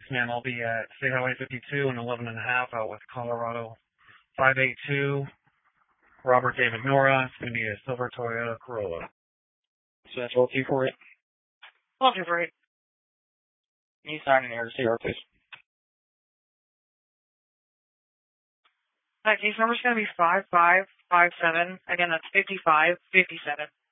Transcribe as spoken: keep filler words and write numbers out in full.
Man, I'll be at State Highway fifty-two and eleven and a half out with Colorado five eight two, Robert David Nora. It's going to be a silver Toyota Corolla. So that's all two for it. All two for it. Can you sign in here to C R, please? That case number is going to be five five five seven. Again, that's fifty-five fifty-seven.